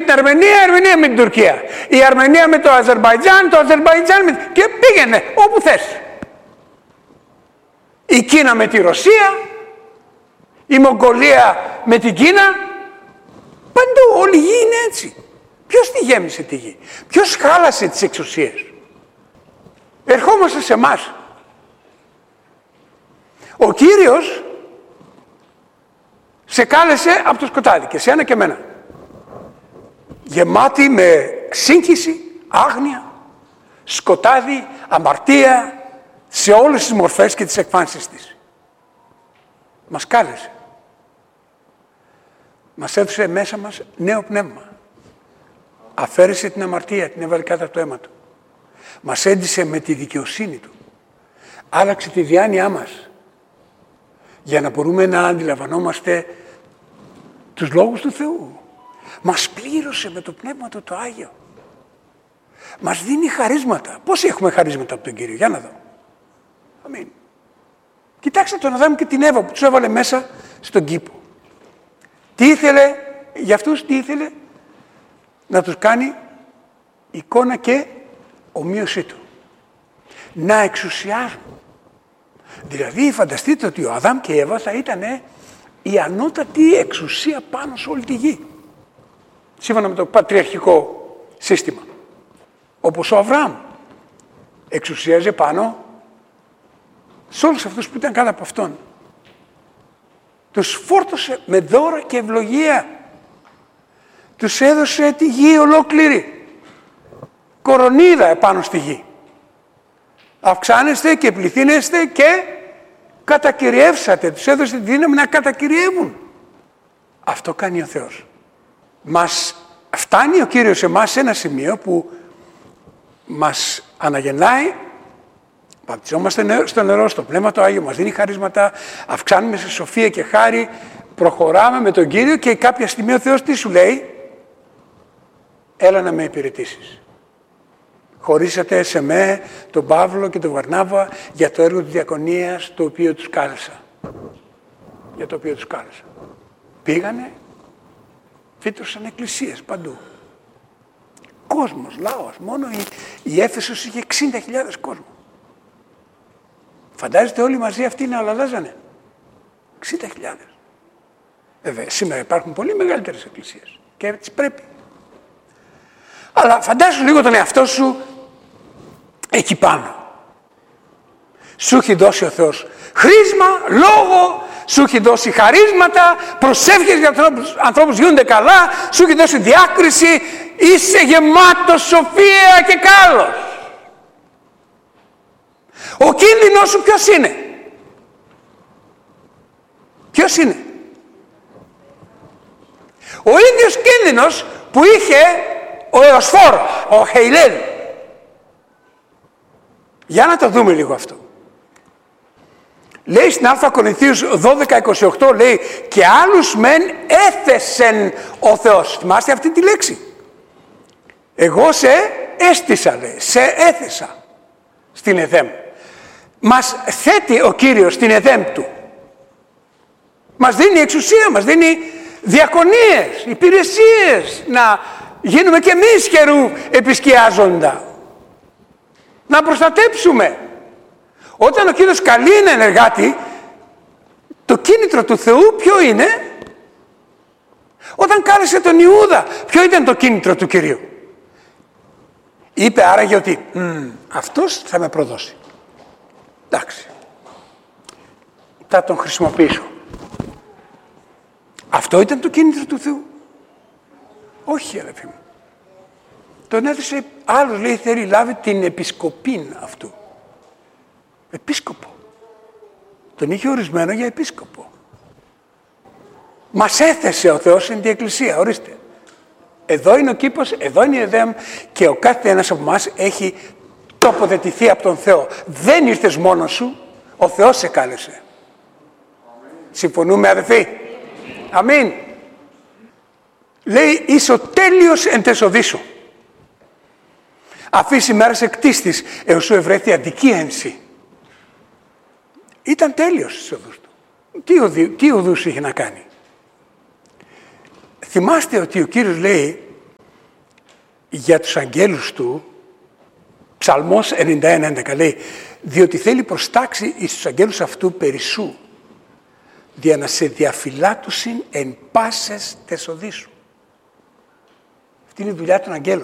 την Αρμενία, η Αρμενία με την Τουρκία. Η Αρμενία με το Αζερμπαϊτζάν, το Αζερμπαϊτζάν με... Και πήγαινε όπου θες. Η Κίνα με τη Ρωσία, η Μογγολία με την Κίνα. Παντού όλη η γη είναι έτσι. Ποιος τη γέμισε τη γη? Ποιος χάλασε τις εξουσίες? Ερχόμαστε σε εμάς. Ο Κύριος σε κάλεσε από το σκοτάδι και σένα και εμένα. Γεμάτη με σύγχυση, άγνοια, σκοτάδι, αμαρτία, σε όλες τις μορφές και τις εκφάνσεις της. Μας κάλεσε. Μας έδωσε μέσα μας νέο πνεύμα. Αφαίρεσε την αμαρτία, την έβαλε κάτω από το αίμα του. Μας έντυσε με τη δικαιοσύνη του. Άλλαξε τη διάνοιά μας. Για να μπορούμε να αντιλαμβανόμαστε τους λόγους του Θεού. Μας πλήρωσε με το Πνεύμα του το Άγιο. Μας δίνει χαρίσματα. Πόσοι έχουμε χαρίσματα από τον Κύριο? Για να δω. Αμήν. Κοιτάξτε τον Αδάμ και την Εύα που τους έβαλε μέσα στον κήπο. Τι ήθελε για αυτούς? Τι ήθελε? Να τους κάνει εικόνα και ομοίωσή του. Να εξουσιάζουν. Δηλαδή φανταστείτε ότι ο Αδάμ και η Εύα θα ήταν η ανώτατη εξουσία πάνω σε όλη τη γη. Σύμφωνα με το πατριαρχικό σύστημα. Όπως ο Αβραάμ εξουσίαζε πάνω σε όλους αυτούς που ήταν κάτω από αυτόν. Τους φόρτωσε με δώρα και ευλογία. Τους έδωσε τη γη ολόκληρη. Κορονίδα επάνω στη γη. Αυξάνεστε και πληθύνεστε και κατακυριεύσατε. Τους έδωσε τη δύναμη να κατακυριεύουν. Αυτό κάνει ο Θεός. Μας φτάνει ο Κύριος σε εμάς σε ένα σημείο που μας αναγεννάει, βαπτιζόμαστε στο νερό, στο Πνεύμα το Άγιο, μας δίνει χαρίσματα, αυξάνουμε σε σοφία και χάρη, προχωράμε με τον Κύριο και κάποια στιγμή ο Θεός τι σου λέει? Έλα να με υπηρετήσεις. Χωρίσατε σε με τον Παύλο και τον Βαρνάβα για το έργο της διακονίας το οποίο τους κάλεσα. Για το οποίο τους κάλεσα. Πήγανε, φύτρωσαν εκκλησίες παντού. Κόσμος, λαός. Μόνο η Έφεσος είχε 60.000 κόσμο. Φαντάζεστε όλοι μαζί αυτοί να αλλάζανε. 60.000. Βέβαια, σήμερα υπάρχουν πολύ μεγαλύτερες εκκλησίες. Και έτσι πρέπει. Αλλά φαντάσου λίγο τον εαυτό σου εκεί πάνω. Σου έχει δώσει ο Θεός χρήσμα, λόγο, σου έχει δώσει χαρίσματα, προσεύχες για ανθρώπους γίνονται καλά, σου έχει δώσει διάκριση, είσαι γεμάτος σοφία και κάλος. Ο κίνδυνος σου ποιος είναι? Ποιος είναι? Ο ίδιος κίνδυνος που είχε ο Εωσφόρ, ο Χεϊλέλ. Για να το δούμε λίγο αυτό. Λέει στην Α Κορινθίους 12:28, λέει και άλλους μεν έθεσεν ο Θεός. Θυμάστε αυτή τη λέξη? Εγώ σε έστησα, λέει, σε έθεσα στην Εδέμ. Μας θέτει ο Κύριος στην Εδέμ του. Μας δίνει εξουσία, μας δίνει διακονίες, υπηρεσίες, να γίνουμε κι εμείς χερού επισκιάζοντα. Να προστατέψουμε. Όταν ο Κύριος καλεί ένα ενεργάτη, το κίνητρο του Θεού ποιο είναι? Όταν κάλεσε τον Ιούδα, ποιο ήταν το κίνητρο του Κυρίου? Είπε άραγε ότι αυτός θα με προδώσει. Εντάξει. Θα τον χρησιμοποιήσω. Αυτό ήταν το κίνητρο του Θεού? Όχι, αδελφοί μου. Τον έδωσε άλλος, λέει, θέλει λάβει την επισκοπήν αυτού. Επίσκοπο. Τον είχε ορισμένο για επίσκοπο. Μας έθεσε ο Θεός στην Εκκλησία, ορίστε. Εδώ είναι ο κήπος, εδώ είναι η Εδέμ και ο κάθε ένας από εμάς έχει τοποθετηθεί από τον Θεό. Δεν ήρθες μόνος σου, ο Θεός σε κάλεσε. Συμφωνούμε, αδελφοί? Αμήν. Λέει, είσαι ο τέλειος εν τες οδύσσου. Αφής ημέρας εκτίστης, έως σου ευρέθη αδικία εν σύ. Ήταν τέλειος στις οδούς του. Τι οδούς είχε να κάνει? Θυμάστε ότι ο Κύριος λέει για τους αγγέλους του, Ψαλμός 91:11 λέει, διότι θέλει προστάξει εις τους αγγέλους αυτού περισσού, για να σε διαφυλάτουσιν εν πάσες τες οδείς σου. Αυτή είναι η δουλειά των αγγέλων.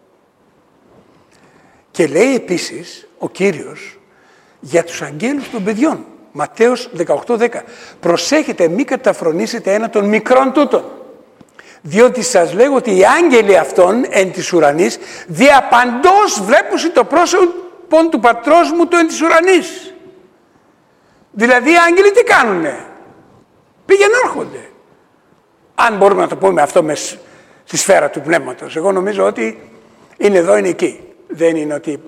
Και λέει επίσης ο Κύριος για τους αγγέλους των παιδιών. Ματθαίος 18:10. Προσέχετε μη καταφρονήσετε ένα των μικρών τούτων. Διότι σας λέγω ότι οι άγγελοι αυτών εν της ουρανής διαπαντός βλέπουσι το πρόσωπο του πατρός μου το εν της ουρανής. Δηλαδή οι άγγελοι τι κάνουνε? Πήγαινε έρχονται. Αν μπορούμε να το πούμε αυτό μες στη σφαίρα του πνεύματος. Εγώ νομίζω ότι είναι εδώ, είναι εκεί. Δεν είναι ότι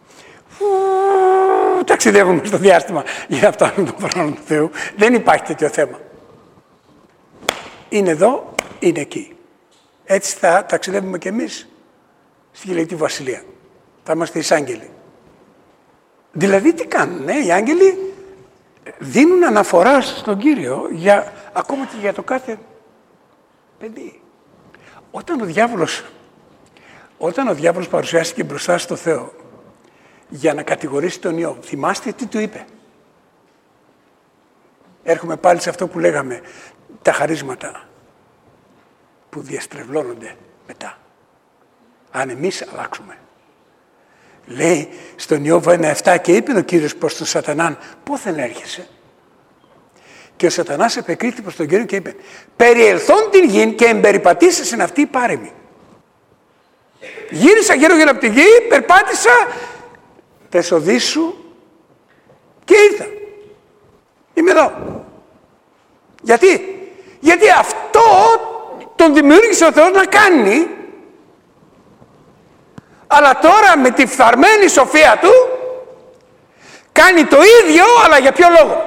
ταξιδεύουμε στο διάστημα για να φτάνουμε τον χρόνο του Θεού. Δεν υπάρχει τέτοιο θέμα. Είναι εδώ, είναι εκεί. Έτσι θα ταξιδεύουμε και εμείς στη Γελαιτή Βασιλεία. Θα είμαστε εισάγγελοι. Δηλαδή τι κάνουν, οι άγγελοι δίνουν αναφορά στον Κύριο ακόμα και για το κάθε παιδί. Όταν ο διάβολος παρουσιάστηκε μπροστά στο Θεό για να κατηγορήσει τον Ιώβ, θυμάστε τι του είπε? Έρχομαι πάλι σε αυτό που λέγαμε, τα χαρίσματα που διαστρεβλώνονται μετά. Αν εμείς αλλάξουμε. Λέει στον Ιώβ 1:7 και είπε ο Κύριος προς τον Σατανάν, πόθεν έρχεσαι? Και ο Σατανάς επεκρίθη προς τον Κύριο και είπε, περιελθόν την γη και εμπεριπατήσεις εν αυτή πάρεμη. Γύρισα γύρω από τη γη, περπάτησα τες οδείς σου και ήρθα. Είμαι εδώ. Γιατί αυτό τον δημιούργησε ο Θεός να κάνει, αλλά τώρα με τη φθαρμένη σοφία του κάνει το ίδιο, αλλά για ποιο λόγο?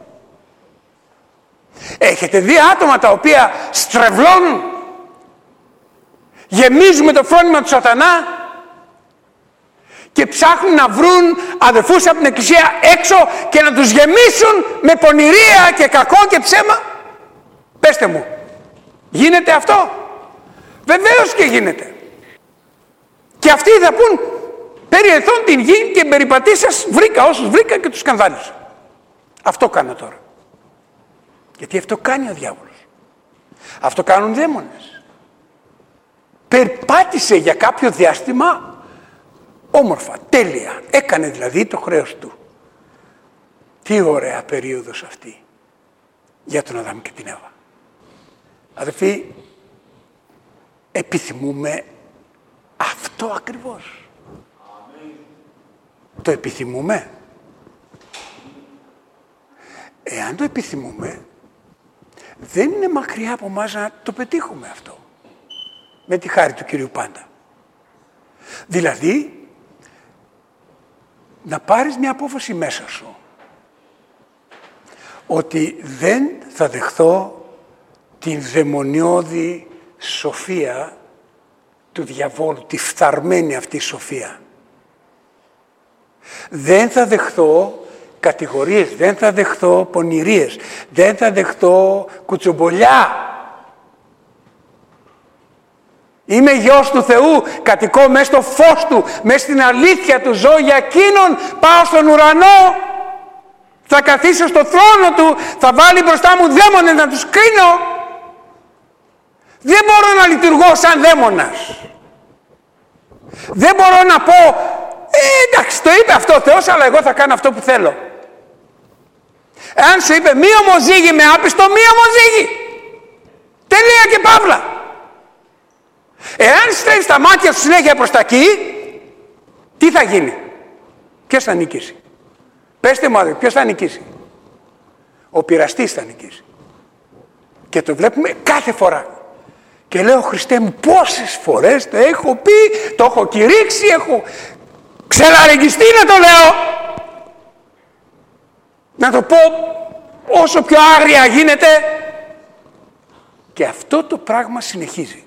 Έχετε δει άτομα τα οποία στρεβλώνουν, γεμίζουν με το φρόνημα του Σατανά και ψάχνουν να βρουν αδελφούς από την εκκλησία έξω και να τους γεμίσουν με πονηρία και κακό και ψέμα? Πέστε μου, γίνεται αυτό? Βεβαίως και γίνεται. Και αυτοί θα πούν, περιελθόν την γη και περιπατήσας βρήκα όσους βρήκα και τους σκανδάλισα. Αυτό κάνω τώρα. Γιατί αυτό κάνει ο διάβολος. Αυτό κάνουν δαίμονες. Περπάτησε για κάποιο διάστημα όμορφα, τέλεια. Έκανε δηλαδή το χρέος του. Τι ωραία περίοδος αυτή για τον Αδάμ και την Εύα. Αδελφοί, επιθυμούμε αυτό ακριβώς. Το επιθυμούμε. Εάν το επιθυμούμε, δεν είναι μακριά από εμάς να το πετύχουμε αυτό. Με τη χάρη του Κυρίου πάντα. Δηλαδή, να πάρεις μια απόφαση μέσα σου ότι δεν θα δεχθώ την δαιμονιώδη σοφία του διαβόλου, τη φθαρμένη αυτή σοφία. Δεν θα δεχθώ κατηγορίες, δεν θα δεχθώ πονηρίες, δεν θα δεχθώ κουτσομπολιά. Είμαι γιος του Θεού, κατοικώ μέσα στο φως του, μέσα στην αλήθεια του, ζω για εκείνον, πάω στον ουρανό, θα καθίσω στο θρόνο του, θα βάλει μπροστά μου δαίμονες να τους κρίνω. Δεν μπορώ να λειτουργώ σαν δαίμονας. Δεν μπορώ να πω, εντάξει, το είπε αυτό ο Θεός, αλλά εγώ θα κάνω αυτό που θέλω. Εάν σου είπε μη ομοζύγι με άπιστο, μη ομοζύγι. Τελεία και παύλα. Εάν στρέφεις τα μάτια σου συνέχεια προς τα εκεί, τι θα γίνει? Ποιος θα νικήσει? Πέστε μου αδελφοί, ποιος θα νικήσει? Ο πειραστής θα νικήσει. Και το βλέπουμε κάθε φορά. Και λέω, Χριστέ μου, πόσες φορές το έχω πει, το έχω κηρύξει, έχω ξελαρεγγιστεί να το λέω. Να το πω όσο πιο άγρια γίνεται. Και αυτό το πράγμα συνεχίζει.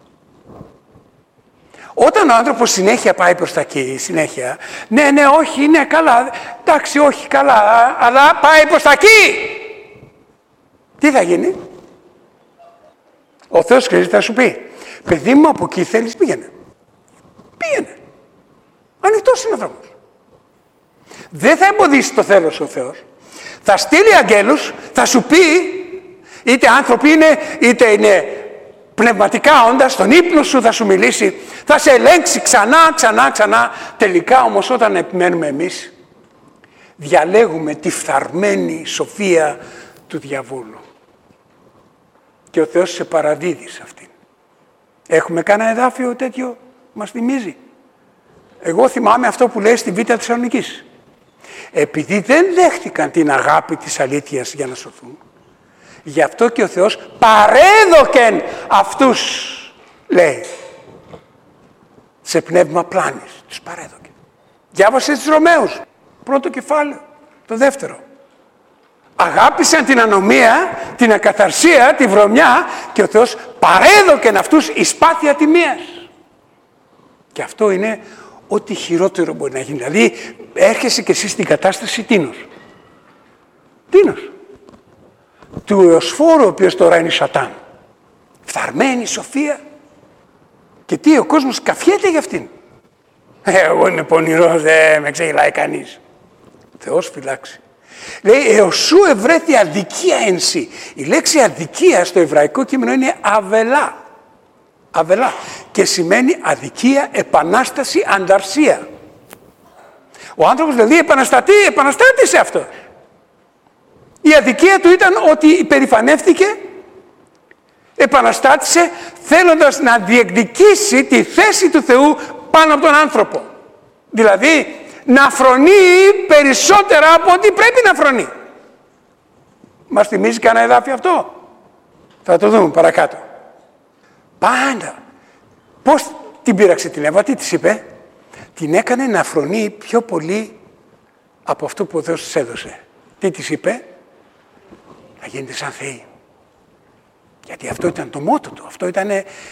Όταν ο άνθρωπος συνέχεια πάει προς τα εκεί, συνέχεια, ναι, όχι, ναι, καλά, εντάξει, όχι, καλά, αλλά πάει προς τα εκεί. Τι θα γίνει? Ο Θεός Χριστός θα σου πει, παιδί μου, από εκεί θέλεις, πήγαινε. Πήγαινε. Ανοιχτός είναι ο δρόμος. Δεν θα εμποδίσει το θέλος ο Θεός. Θα στείλει αγγέλους, θα σου πει, είτε άνθρωποι είναι, είτε είναι πνευματικά όντα, στον ύπνο σου θα σου μιλήσει, θα σε ελέγξει ξανά. Τελικά όμως όταν επιμένουμε εμείς, διαλέγουμε τη φθαρμένη σοφία του διαβόλου. Και ο Θεός σε παραδίδει σε αυτήν. Έχουμε κανένα εδάφιο τέτοιο μας θυμίζει? Εγώ θυμάμαι αυτό που λέει στη Β' Θεσσαλονικής. Επειδή δεν δέχτηκαν την αγάπη της αλήθειας για να σωθούν, γι' αυτό και ο Θεός παρέδοκεν αυτούς, λέει, σε πνεύμα πλάνης. Τους παρέδοκε. Διάβασε στους Ρωμαίους, πρώτο κεφάλαιο, το δεύτερο. Αγάπησαν την ανομία, την ακαθαρσία, τη βρωμιά και ο Θεός παρέδοκεν αυτούς εις πάθη ατιμίας. Και αυτό είναι ό,τι χειρότερο μπορεί να γίνει. Δηλαδή έρχεσαι και εσύ στην κατάσταση τίνος. Του Εωσφόρου, ο οποίος τώρα είναι Σατάν. Φθαρμένη σοφία. Και τι, ο κόσμος καφιέται για αυτήν. Εγώ είναι πονηρός, δεν με ξεγελάει κανείς. Θεός φυλάξει. Λέει, εωσού ευρέθη αδικία εν σύ. Η λέξη αδικία στο εβραϊκό κείμενο είναι αβελά. Αβελά. Και σημαίνει αδικία, επανάσταση, ανταρσία. Ο άνθρωπος δηλαδή επαναστάτησε αυτό. Η αδικία του ήταν ότι υπερηφανεύτηκε, επαναστάτησε, θέλοντας να διεκδικήσει τη θέση του Θεού πάνω από τον άνθρωπο. Δηλαδή, να φρονεί περισσότερα από ό,τι πρέπει να φρονεί. Μας θυμίζει κανένα εδάφιο αυτό? Θα το δούμε παρακάτω. Πάντα. Πώς την πείραξε την Εύα, τι της είπε? Την έκανε να φρονεί πιο πολύ από αυτό που ο Θεός της έδωσε. Τι της είπε? Να γίνεται σαν θεή. Γιατί αυτό ήταν το μότο του, αυτό ήταν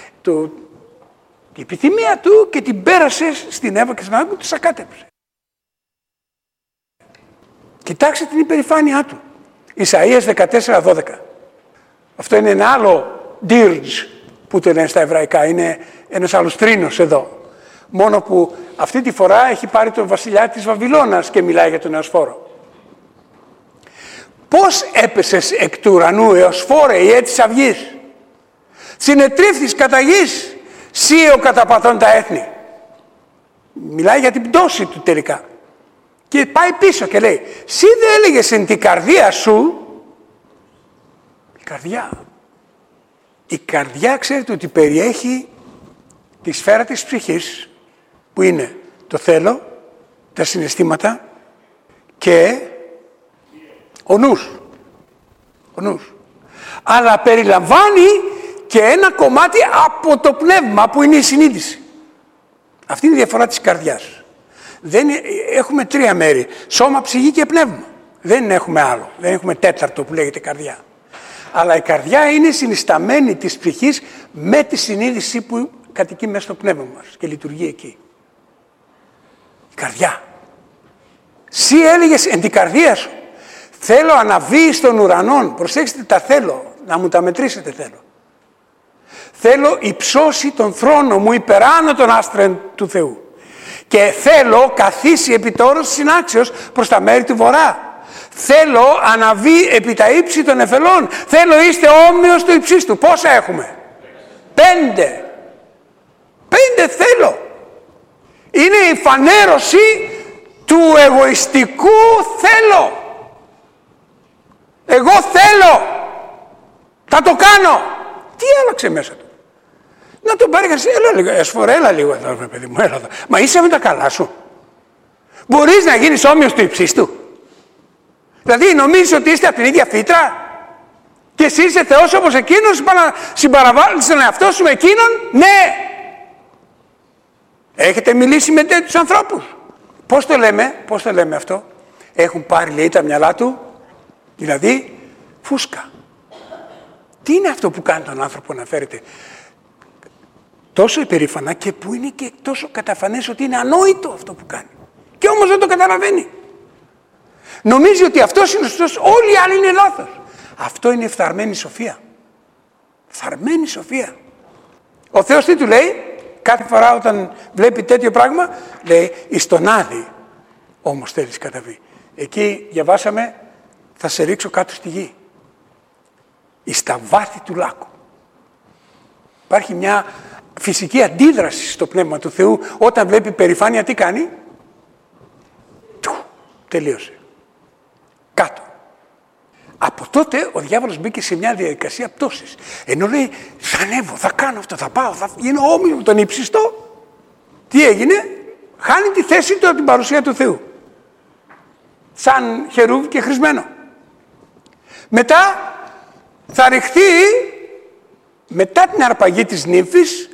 η επιθυμία του και την πέρασε στην Εύα και στον Άδαμ και του σακάτεψε. Κοιτάξτε την υπερηφάνειά του. Ισαΐας 14:12. Αυτό είναι ένα άλλο dirge που το λένε στα εβραϊκά. Είναι ένας άλλος τρίνος εδώ. Μόνο που αυτή τη φορά έχει πάρει τον βασιλιά της Βαβυλώνας και μιλάει για τον Εωσφόρο. Πώς έπεσες εκ του ουρανού, Εωσφόρε, η της αυγής? Συνετρίφθης κατά γης, σύ ο καταπατών τα έθνη. Μιλάει για την πτώση του τελικά. Και πάει πίσω και λέει, σύ δεν έλεγες εν την καρδία σου? Η καρδιά ξέρετε ότι περιέχει τη σφαίρα της ψυχής, που είναι το θέλω, τα συναισθήματα και ο νους. Αλλά περιλαμβάνει και ένα κομμάτι από το πνεύμα που είναι η συνείδηση. Αυτή είναι η διαφορά της καρδιάς. Έχουμε τρία μέρη, σώμα, ψυχή και πνεύμα. Δεν έχουμε άλλο, δεν έχουμε τέταρτο που λέγεται καρδιά. Αλλά η καρδιά είναι συνισταμένη της ψυχής με τη συνείδηση που κατοικεί μέσα στο πνεύμα μας και λειτουργεί εκεί. Η καρδιά. Σύ έλεγες εν την καρδία σου, θέλω αναβεί στον ουρανόν. Προσέξτε τα θέλω, να μου τα μετρήσετε θέλω. Θέλω υψώσει τον θρόνο μου υπεράνω των άστρων του Θεού. Και θέλω καθίσει επί το όρος της συνάξεως προς τα μέρη του βορρά. Θέλω αναβεί επί τα ύψη των εφελών. Θέλω είστε όμοιος του υψίστου. Πόσα έχουμε? 5 θέλω. Είναι η φανέρωση του εγωιστικού θέλω. Εγώ θέλω. Θα το κάνω. Τι άλλαξε μέσα του? Να τον πάρει κανείς, έλα λίγο εδώ, παιδί μου, έλα εδώ. Μα είσαι με τα καλά σου? Μπορείς να γίνεις όμοιος του υψίστου? Δηλαδή νομίζεις ότι είστε από την ίδια φύτρα? Και εσύ είσαι Θεός όπως εκείνος, συμπαραβάλλεις τον εαυτό σου με εκείνον? Ναι! Έχετε μιλήσει με τέτοιους ανθρώπους? Πώς το λέμε αυτό? Έχουν πάρει, λέει, τα μυαλά του, δηλαδή φούσκα. Τι είναι αυτό που κάνει τον άνθρωπο να φέρεται τόσο υπερήφανα και που είναι και τόσο καταφανές ότι είναι ανόητο αυτό που κάνει? Και όμως δεν το καταλαβαίνει. Νομίζει ότι αυτός είναι σωστός, όλοι οι άλλοι είναι λάθος. Αυτό είναι φθαρμένη σοφία. Φθαρμένη σοφία. Ο Θεός τι του λέει? κάθε φορά όταν βλέπει τέτοιο πράγμα, λέει, εις τον Άδη όμως θέλεις καταβεί. Εκεί διαβάσαμε, θα σε ρίξω κάτω στη γη. Εις τα βάθη του λάκου. Υπάρχει μια φυσική αντίδραση στο Πνεύμα του Θεού όταν βλέπει περηφάνεια, τι κάνει? Τελείωσε. Κάτω. Από τότε ο διάβολος μπήκε σε μια διαδικασία πτώσης. Ενώ λέει, θα ανέβω, θα κάνω αυτό, θα πάω, θα γίνω όμοιο με τον ύψιστο. Τι έγινε? Χάνει τη θέση του από την παρουσία του Θεού. Σαν χερούβι και χρησμένο. Μετά θα ρηχθεί, μετά την αρπαγή της νύμφης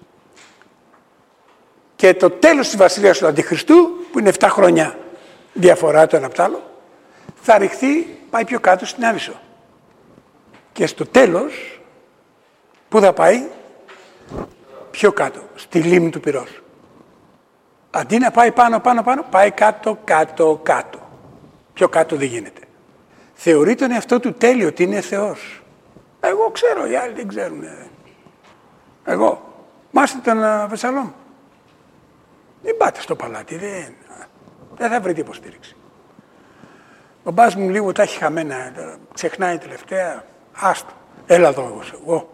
και το τέλος της βασιλείας του Αντιχριστού, που είναι 7 χρόνια διαφορά το ένα από το άλλο, θα ρηχθεί, πάει πιο κάτω στην Άβυσσο. Και στο τέλος, πού θα πάει? Πιο κάτω, στη λίμνη του Πυρός. Αντί να πάει πάνω, πάει κάτω. Πιο κάτω δεν γίνεται. Θεωρεί τον εαυτό του τέλειο, ότι είναι Θεός. Εγώ ξέρω, οι άλλοι δεν ξέρουν. Εγώ. Μάστε τον Βεσσαλόμ. Μην πάτε στο παλάτι, δεν θα βρείτε υποστήριξη. Ο μπάς μου λίγο τα έχει χαμένα, ξεχνάει τελευταία, άστο, έλα εδώ εγώ.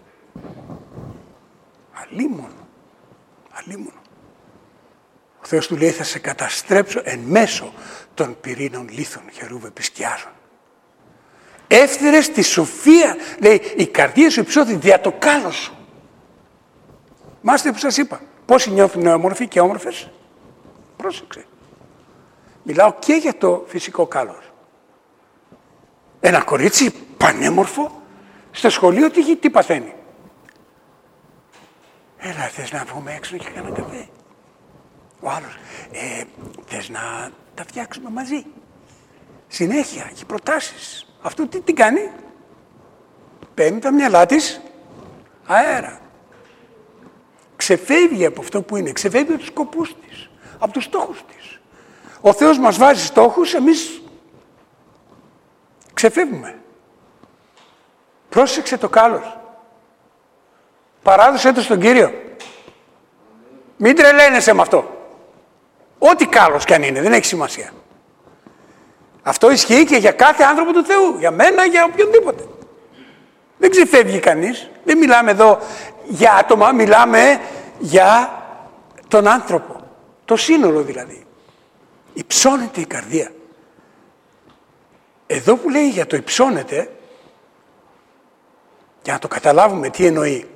Αλίμονο. Ο Θεός του λέει, θα σε καταστρέψω εν μέσω των πυρήνων λίθων χερούβε επισκιάζων. Έφθερες τη σοφία, λέει, η καρδία σου υψώθη δια το κάλος σου. Μάστε που σας είπα, πόσοι νιώθουν όμορφοι και όμορφες? Πρόσεξε. Μιλάω και για το φυσικό κάλος. Ένα κορίτσι πανέμορφο, στο σχολείο τι παθαίνει? Έλα, θες να βγούμε έξω και κάνα καφέ? Ο άλλος, θες να τα φτιάξουμε μαζί? Συνέχεια, έχει προτάσεις. Αυτό τι κάνει? Παίρνει τα μυαλά της αέρα. Ξεφεύγει από αυτό που είναι, ξεφεύγει από τους σκοπούς της, από τους στόχους της. Ο Θεός μας βάζει στόχους, εμείς ξεφεύγουμε. Πρόσεξε το κάλος. Παράδοσέ το στον Κύριο. Μην τρελαίνεσαι με αυτό. Ό,τι κάλος κι αν είναι, δεν έχει σημασία. Αυτό ισχύει και για κάθε άνθρωπο του Θεού. Για μένα, για οποιονδήποτε. Δεν ξεφεύγει κανείς. Δεν μιλάμε εδώ για άτομα, μιλάμε για τον άνθρωπο. Το σύνολο δηλαδή. Υψώνεται η καρδία. Εδώ που λέει για το υψώνεται, για να το καταλάβουμε τι εννοεί.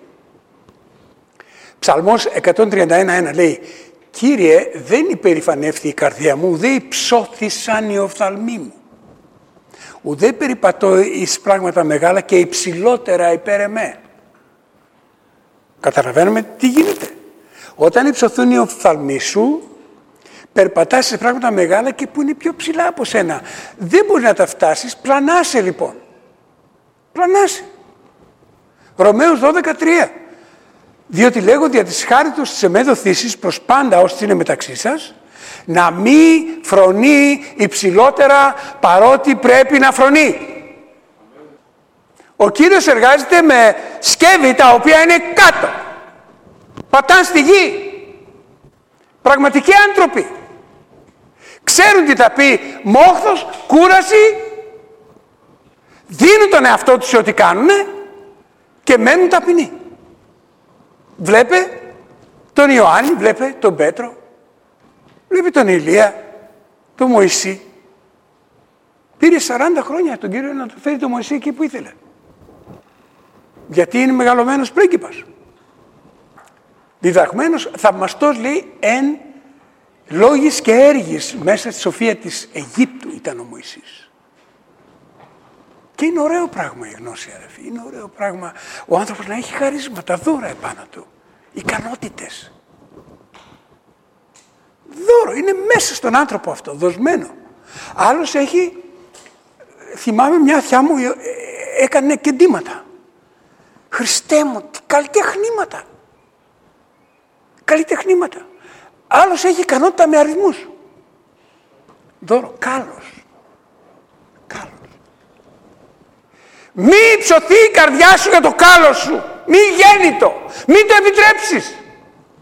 Ψαλμός 131:1 λέει, Κύριε, δεν υπερηφανεύθη η καρδία μου, ουδέ υψώθησαν οι οφθαλμοί μου. Ουδέ περιπατώ εις πράγματα μεγάλα και υψηλότερα υπέρ εμέ. Καταλαβαίνουμε τι γίνεται. Όταν υψωθούν οι οφθαλμοί σου, περπατάς σε πράγματα μεγάλα και που είναι πιο ψηλά από σένα. Δεν μπορεί να τα φτάσεις, πλανάσαι λοιπόν. Πλανάσαι. Ρωμαίους 12:3. Διότι λέγω δια της χάριτος της εμέδοθήσης προς πάντα όσοι είναι μεταξύ σας, να μη φρονεί υψηλότερα παρότι πρέπει να φρονεί. Ο Κύριος εργάζεται με σκεύη τα οποία είναι κάτω. Πατάν στη γη. Πραγματικοί άνθρωποι. Ξέρουν τι θα πει μόχθος, κούραση, δίνουν τον εαυτό τους σε ό,τι κάνουνε και μένουν ταπεινοί. Βλέπε τον Ιωάννη, βλέπε τον Πέτρο, βλέπει τον Ηλία, τον Μωυσή. Πήρε 40 χρόνια τον Κύριο να το φέρει τον Μωυσή εκεί που ήθελε. Γιατί είναι μεγαλωμένος πρίγκιπας. Διδαγμένος, θαυμαστός λέει, εν λόγης και έργης, μέσα στη σοφία της Αιγύπτου ήταν ο Μωυσής. Και είναι ωραίο πράγμα η γνώση, αδερφοί. Είναι ωραίο πράγμα ο άνθρωπος να έχει χαρίσματα, δώρα επάνω του. Ικανότητες. Δώρο. Είναι μέσα στον άνθρωπο αυτό, δοσμένο. Άλλος έχει, θυμάμαι μια θιά μου έκανε κεντήματα. Χριστέ μου, τι καλλιτεχνήματα. Καλλιτεχνήματα. Άλλος έχει ικανότητα με αριθμούς. Δώρο. Κάλος. Μη υψωθεί η καρδιά σου για το κάλος σου. Μη γέννητο. Μη το επιτρέψεις.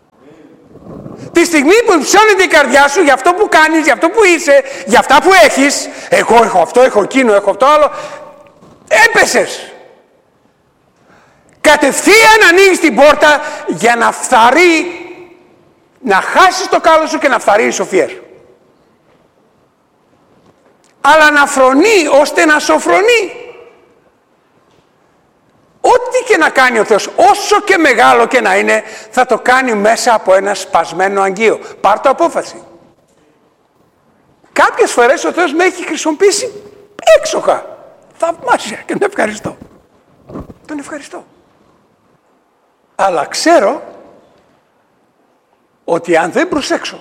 στιγμή που υψώνεται η καρδιά σου για αυτό που κάνεις, για αυτό που είσαι, για αυτά που έχεις, εγώ έχω αυτό, έχω εκείνο, έχω αυτό άλλο, έπεσες. Κατευθείαν ανοίγεις την πόρτα για να φθαρεί, να χάσεις το κάλο σου και να φθαρεί η σοφία σου. Αλλά να φρονεί ώστε να σοφρονεί. Ό,τι και να κάνει ο Θεός, όσο και μεγάλο και να είναι, θα το κάνει μέσα από ένα σπασμένο αγγείο. Πάρ' το απόφαση. Κάποιες φορές ο Θεός με έχει χρησιμοποιήσει έξοχα. Θαυμάσια και τον ευχαριστώ. Τον ευχαριστώ. Αλλά ξέρω ότι αν δεν προσέξω,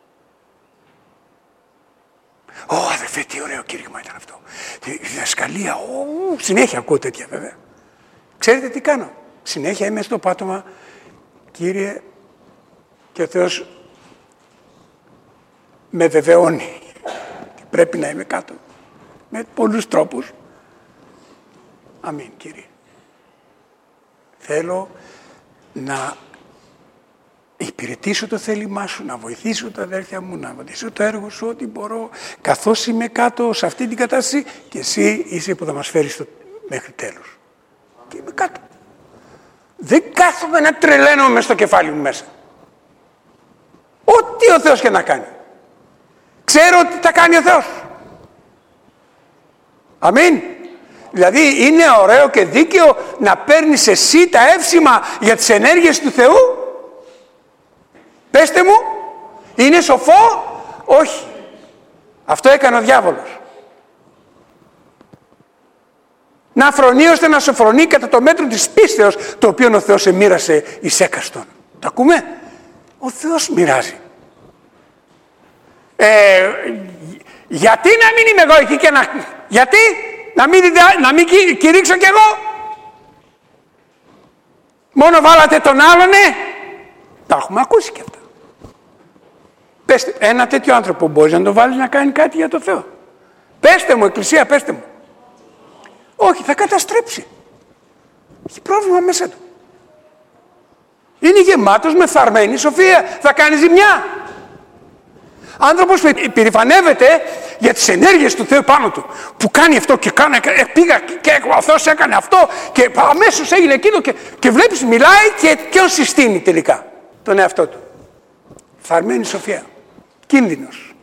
αδερφέ, τι ωραίο κήρυγμα ήταν αυτό. Η διδασκαλία, συνέχεια ακούω τέτοια βέβαια. Ξέρετε τι κάνω? Συνέχεια είμαι στο πάτωμα, Κύριε, και ο Θεός με βεβαιώνει ότι πρέπει να είμαι κάτω. Με πολλούς τρόπους. Αμήν, Κύριε. Θέλω να υπηρετήσω το θέλημά σου, να βοηθήσω τα αδέρφια μου, να βοηθήσω το έργο σου, ό,τι μπορώ, καθώς είμαι κάτω σε αυτή την κατάσταση και εσύ είσαι που θα μας φέρεις μέχρι τέλους. Και είμαι κάτω. Δεν κάθομαι να τρελαίνω μες στο κεφάλι μου μέσα. Ό,τι ο Θεός και να κάνει. Ξέρω ότι θα κάνει ο Θεός. Αμήν. Δηλαδή είναι ωραίο και δίκαιο να παίρνεις εσύ τα εύσημα για τις ενέργειες του Θεού? Πέστε μου, είναι σοφό? Όχι. Αυτό έκανε ο διάβολος. Να φρονεί ώστε να σοφρονεί κατά το μέτρο της πίστεως, το οποίο ο Θεός εμοίρασε εις έκαστον. Το ακούμε? Ο Θεός μοιράζει. Γιατί να μην είμαι εγώ εκεί και να... Γιατί να μην κηρύξω κι εγώ? Μόνο βάλατε τον άλλονε? Τα έχουμε ακούσει κι αυτά. Πέστε, ένα τέτοιο άνθρωπο μπορείς να το βάλεις να κάνει κάτι για το Θεό? Πέστε μου, Εκκλησία, πέστε μου. Όχι, θα καταστρέψει. Έχει πρόβλημα μέσα του. Είναι γεμάτος με φθαρμένη σοφία. Θα κάνει ζημιά. Άνθρωπος που υπερηφανεύεται για τις ενέργειες του Θεού πάνω του. Που κάνει αυτό και κάνει, πήγα και ο Θεός έκανε αυτό και αμέσως έγινε εκείνο και βλέπεις μιλάει και ποιον συστήνει τελικά? Τον εαυτό του. Φθαρμένη σοφία. Κίνδυνος.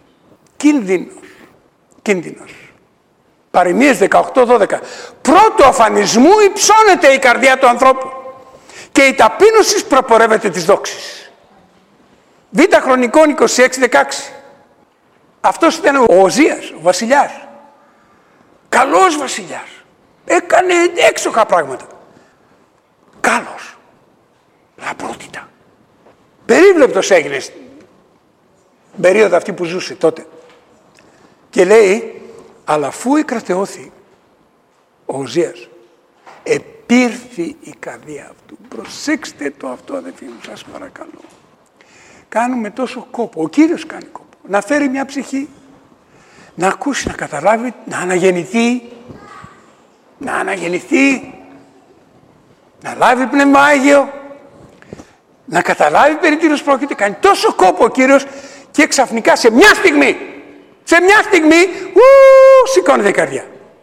Κίνδυνος. Παροιμίες 18-12. Πρώτου αφανισμού υψώνεται η καρδιά του ανθρώπου και η ταπείνωση προπορεύεται της δόξης. Β' Χρονικών 26-16. Αυτός ήταν ο Οζίας, ο βασιλιάς. Καλός βασιλιάς. Έκανε έξοχα πράγματα. Καλός. Λαμπρότητα. Περίβλεπτος έγινε στην περίοδο αυτή που ζούσε τότε. Και λέει, αλλά αφού εκρατεώθη ο Οζίας, επήρθη η καρδία αυτού. Προσέξτε το αυτό, αδελφοί μου, σας παρακαλώ. Κάνουμε τόσο κόπο, ο Κύριος κάνει κόπο, να φέρει μια ψυχή, να ακούσει, να καταλάβει, να αναγεννηθεί, να λάβει Πνεύμα Άγιο, να καταλάβει περί τίνος πρόκειται. Κάνει τόσο κόπο ο Κύριος και ξαφνικά σε μια στιγμή, σηκώνεται η καρδιά.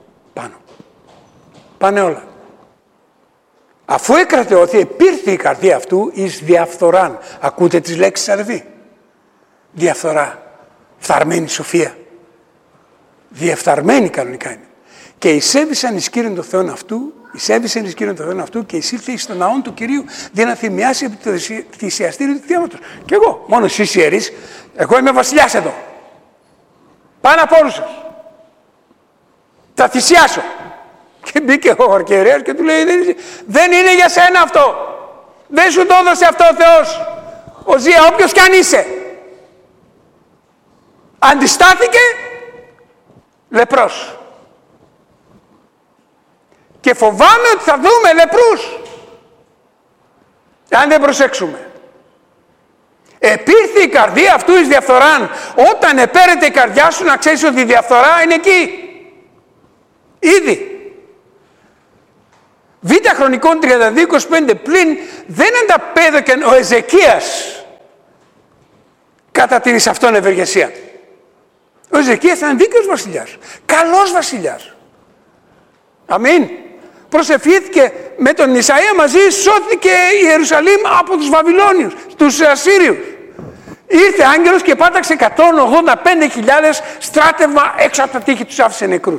Πάνε όλα. Αφού εκρατεώθη, επήρθη η καρδία αυτού εις διαφθοράν. Ακούτε τις λέξεις, αδελφοί? Διαφθορά. Φθαρμένη σοφία. Διεφθαρμένη κανονικά είναι. Και εισέβησαν εις Κύριον το Θεόν αυτού, και εισήλθε εις τον ναόν του Κυρίου για να θυμιάσει επί το θυσιαστήριο του θύματος. Και εγώ, μόνο εσείς ιερείς, εγώ είμαι βασιλιάς εδώ. Πάνω από όλους σας. Θα θυσιάσω. Και μπήκε ο αρχιερέας και του λέει, δεν είναι για σένα αυτό. Δεν σου το έδωσε αυτό ο Θεός. Οζία, όποιος κι αν είσαι. Αντιστάθηκε λεπρός. Και φοβάμαι ότι θα δούμε λεπρούς αν δεν προσέξουμε. Επήρθη η καρδία αυτού εις διαφθοράν. Όταν επέρεται η καρδιά σου, να ξέρεις ότι η διαφθορά είναι εκεί. Ήδη. Β' Χρονικών 32-25 πλην δεν ανταπέδωκεν ο Εζεκίας κατά την εις αυτόν ευεργεσία. Ο Εζεκίας ήταν δίκαιος βασιλιάς, καλός βασιλιάς. Αμήν. Προσευχήθηκε με τον Ισαΐα μαζί, σώθηκε η Ιερουσαλήμ από τους Βαβυλώνιους, τους Ασσύριους. Ήρθε άγγελος και πάταξε 185.000 στράτευμα έξω από τα τείχη, τους άφησε νεκρούς.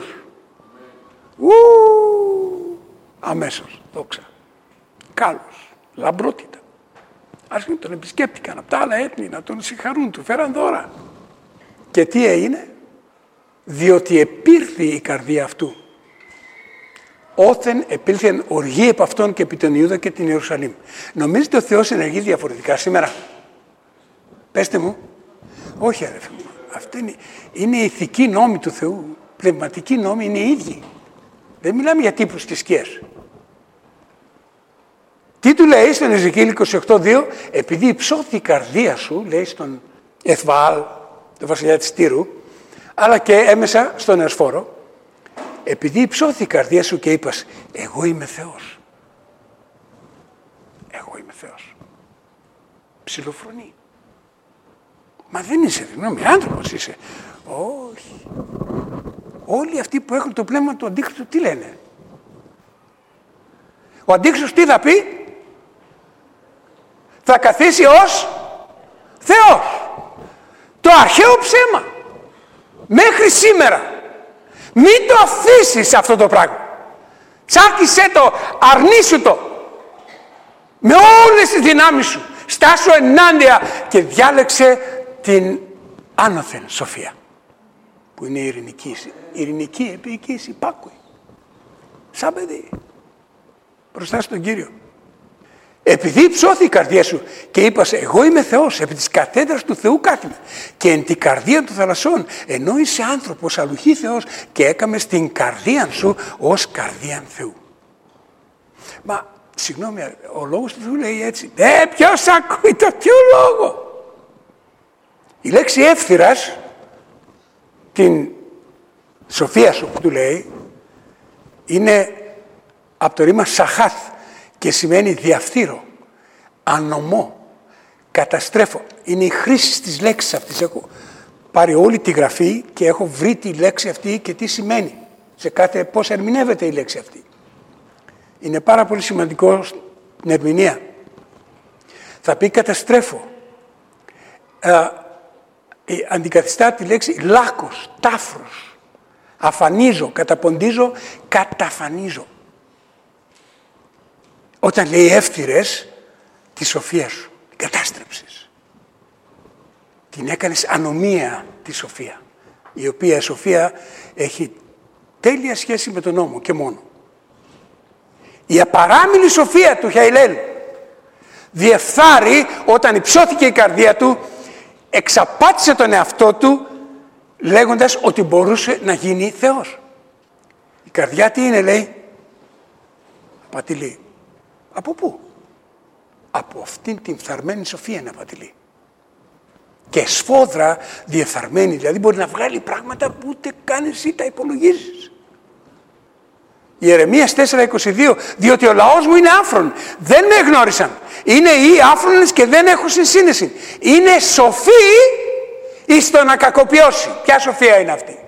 Αμέσως, δόξα. Κάλος, λαμπρότητα. Άρχισαν τον επισκέπτηκαν από τα άλλα έθνη να τον συγχαρούν, του φέραν δώρα. Και τι έγινε? Διότι επήρθη η καρδία αυτού. Όθεν επήλθεν οργή επ' αυτόν και επί τον Ιούδα και την Ιερουσαλήμ. Νομίζετε ο Θεός ενεργεί διαφορετικά σήμερα? Πέστε μου. Όχι αδερφοί μου. Αυτή είναι η ηθική νόμη του Θεού. Πνευματική νόμη είναι οι ίδιοι. Δεν μιλάμε για τύπους και σκιές. Τι του λέει στον Εζεκίελ 28:2? Επειδή υψώθη η καρδία σου, λέει στον Εθβαάλ, τον βασιλιά της Τύρου, αλλά και έμεσα στον Εσφόρο, επειδή υψώθη η καρδία σου και είπας, εγώ είμαι Θεός. Εγώ είμαι Θεός. Ψιλοφρονεί. Μα δεν είσαι, συγγνώμη, άνθρωπος είσαι. Όχι. Όλοι αυτοί που έχουν το πνεύμα του Αντίχριστου τι λένε? Ο Αντίχριστος τι θα πει? Θα καθίσει ως Θεός. Το αρχαίο ψέμα. Μέχρι σήμερα. Μην το αφήσεις αυτό το πράγμα. Τσάκισέ το, αρνήσου το. Με όλες τις δυνάμεις σου. Στάσου ενάντια και διάλεξε την άνωθεν σοφία. Που είναι η ειρηνική, επίοικης, υπάκουη. Σαν παιδί. Μπροστά στον Κύριο. Επειδή ψώθη η καρδία σου και είπας, εγώ είμαι Θεός, επί της καθέδρας του Θεού κάθιμε και εν την καρδία των θαλασσών, ενώ είσαι άνθρωπος αλουχή Θεός και έκαμε στην καρδία σου ως καρδίαν Θεού. Μα, συγγνώμη, ο λόγος του Θεού λέει έτσι. Ποιος ακούει το ποιο λόγο? Η λέξη εύθυρας, την σοφία σου που του λέει, είναι από το ρήμα σαχάθ και σημαίνει διαφθείρω, ανομώ, καταστρέφω. Είναι η χρήση της λέξης αυτής. Έχω πάρει όλη τη γραφή και έχω βρει τη λέξη αυτή και τι σημαίνει. Σε κάθε πώς ερμηνεύεται η λέξη αυτή. Είναι πάρα πολύ σημαντικό στην ερμηνεία. Θα πει καταστρέφω. Αντικαθιστά τη λέξη λάκκος, τάφρος. Αφανίζω, καταποντίζω, καταφανίζω. Όταν λέει εύθυρες, τη σοφία σου, την κατάστρεψες. Την έκανες ανομία τη σοφία. Η οποία σοφία έχει τέλεια σχέση με τον νόμο και μόνο. Η απαράμιλη σοφία του Χαϊλέλ διεφθάρει όταν υψώθηκε η καρδία του, εξαπάτησε τον εαυτό του λέγοντας ότι μπορούσε να γίνει Θεός. Η καρδιά τι είναι, λέει? Απατηλή. Από πού? Από αυτήν την φθαρμένη σοφία είναι απατηλή. Και σφόδρα διεφθαρμένη, δηλαδή μπορεί να βγάλει πράγματα που ούτε καν εσύ τα υπολογίζεις. Ιερεμίας 4:22, διότι ο λαός μου είναι άφρον, δεν με εγνώρισαν. Είναι οι άφρονες και δεν έχουν συνσύνεση. Είναι σοφοί εις το να κακοποιώσει. Ποια σοφία είναι αυτή?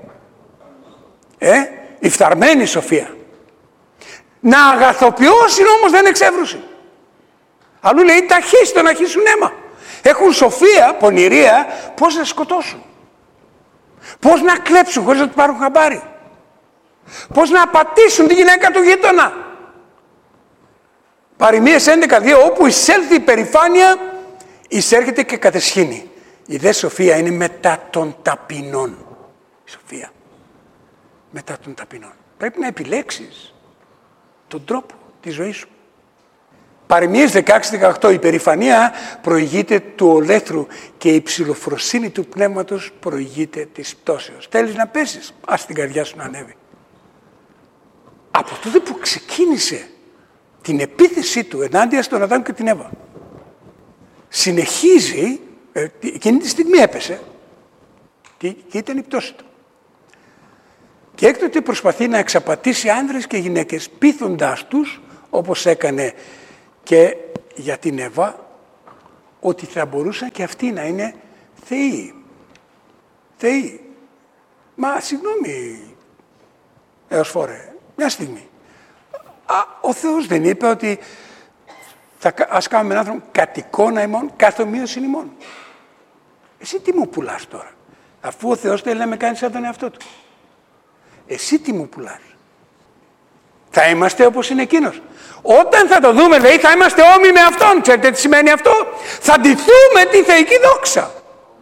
Η φθαρμένη σοφία. Να αγαθοποιώσει όμως δεν εξεύρουσε. Αλλού λέει ταχύς το να χύσουν αίμα. Έχουν σοφία, πονηρία, πώς να σκοτώσουν. Πώς να κλέψουν χωρίς να του πάρουν χαμπάρι. Πώς να απατήσουν τη γυναίκα του γείτονα. Παροιμίες 11:2, όπου εισέλθει η περηφάνεια, εισέρχεται και κατεσχύνει. Η δε σοφία είναι μετά των ταπεινών. Η σοφία. Μετά των ταπεινών. Πρέπει να επιλέξεις τον τρόπο της ζωής σου. Παροιμίες 16-18, η περηφανία προηγείται του ολέθρου και η ψιλοφροσύνη του πνεύματος προηγείται της πτώσεως. Θέλεις να πέσεις, ας την καρδιά σου να ανέβει. Από τότε που ξεκίνησε την επίθεσή του ενάντια στον Αδάμ και την Εύα, συνεχίζει, εκείνη τη στιγμή έπεσε και ήταν η πτώση του. Και έκτοτε προσπαθεί να εξαπατήσει άνδρες και γυναίκες, πείθοντάς τους, όπως έκανε και για την Εύα, ότι θα μπορούσαν και αυτοί να είναι Θεοί. Μα συγγνώμη, Εωσφόρε, μια στιγμή. Ο Θεός δεν είπε ότι ας κάνουμε έναν άνθρωπο κατ' εικόνα ημών, καθ' ομοίωσιν ημών. Εσύ τι μου πουλάς τώρα, αφού ο Θεός θέλει να με κάνει σαν τον εαυτό του. Εσύ τι μου πουλάς. Θα είμαστε όπως είναι εκείνος. Όταν θα το δούμε, λέει, θα είμαστε όμοιοι με αυτόν. Ξέρετε τι σημαίνει αυτό? Θα ντυθούμε τη θεϊκή δόξα.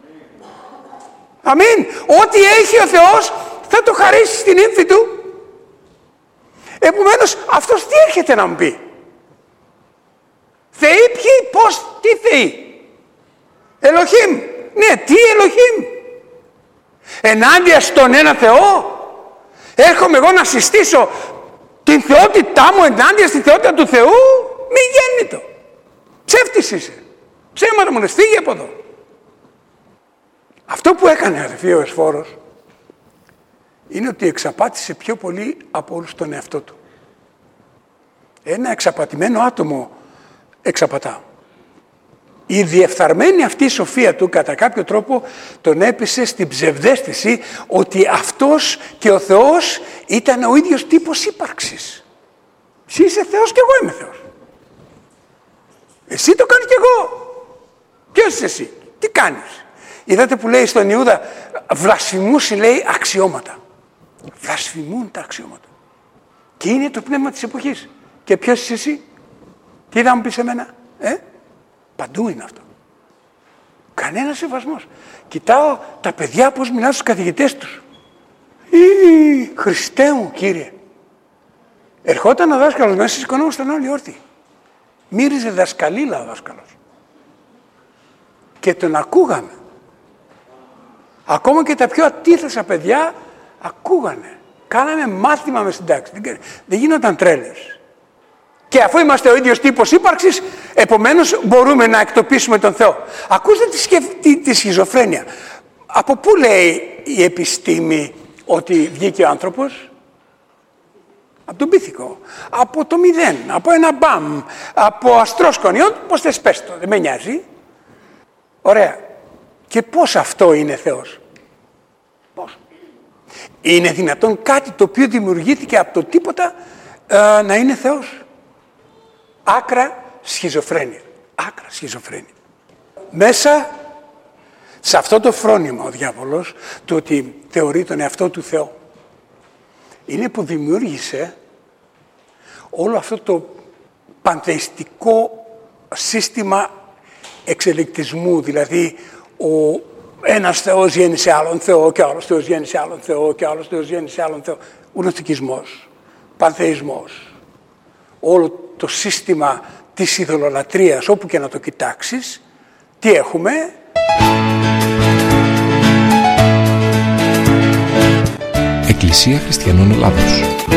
Αμήν. Ό,τι έχει ο Θεός θα το χαρίσει στην ύμφη του. Επομένως, αυτός τι έρχεται να μου πει? Θεοί ποιοι, πώς, τι θεοί? Ελοχήμ. Ναι, τι Ελοχήμ? Ενάντια στον ένα Θεό έρχομαι εγώ να συστήσω την θεότητά μου ενάντια στη θεότητα του Θεού? Μη γέννητο. Ψεύτης είσαι. Ψέματα μου λες, φύγε από εδώ. Αυτό που έκανε, αδελφοί, ο Εωσφόρος είναι ότι εξαπάτησε πιο πολύ από όλους τον εαυτό του. Ένα εξαπατημένο άτομο εξαπατά. Η διεφθαρμένη αυτή σοφία του κατά κάποιο τρόπο τον έπεισε στην ψευδαίσθηση ότι αυτός και ο Θεός ήταν ο ίδιος τύπος ύπαρξης. Εσύ είσαι Θεός και εγώ είμαι Θεός. Εσύ το κάνεις και εγώ. Ποιος είσαι εσύ? Τι κάνεις? Είδατε που λέει στον Ιούδα, βλασφημούσι, λέει, αξιώματα. Βλασφημούν τα αξιώματα. Και είναι το πνεύμα της εποχής. Και ποιος είσαι εσύ? Τι θα μου πεις εμένα? Παντού είναι αυτό. Κανένα σεβασμός. Κοιτάω τα παιδιά πώς μιλάνε στους καθηγητές τους. Χριστέ μου, Κύριε. Ερχόταν ο δάσκαλος μέσα, σηκωνόμασταν όλοι όρθιοι. Μύριζε δασκαλίλα ο δάσκαλος. Και τον ακούγαμε. Ακόμα και τα πιο ατίθεσα παιδιά ακούγανε. Κάναμε μάθημα μες στην τάξη. Δεν γίνονταν τρέλες. Και αφού είμαστε ο ίδιος τύπος ύπαρξης, επομένως μπορούμε να εκτοπίσουμε τον Θεό. Ακούστε τη σχιζοφρένεια. Από πού λέει η επιστήμη ότι βγήκε ο άνθρωπος? Από τον πίθηκο. Από το μηδέν. Από ένα μπαμ. Από αστρόσκονιό. Πώς θες πες το. Δεν με νοιάζει. Ωραία. Και πώς αυτό είναι Θεός? Πώς? Είναι δυνατόν κάτι το οποίο δημιουργήθηκε από το τίποτα να είναι Θεός? Άκρα σχιζοφρένεια. Άκρα σχιζοφρένεια. Μέσα σε αυτό το φρόνημα ο διάβολος, το ότι θεωρεί τον εαυτό του Θεό, είναι που δημιούργησε όλο αυτό το πανθεϊστικό σύστημα εξελικτισμού. Δηλαδή ο ένας Θεός γέννησε άλλον Θεό και άλλος Θεός γέννησε άλλον Θεό και άλλος Θεός γέννησε άλλον Θεό. Γνωστικισμός, πανθεϊσμός. Όλο το σύστημα της ειδωλολατρίας, όπου και να το κοιτάξεις, τι έχουμε? Εκκλησία Χριστιανών Ελλάδος.